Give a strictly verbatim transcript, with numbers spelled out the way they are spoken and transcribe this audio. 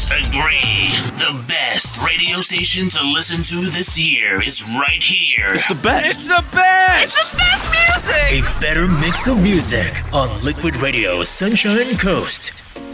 listeners agree. The best radio station to listen to this year is right here. It's the best. It's the best. It's the best music. A better mix of music on Liquid Radio Sunshine Coast.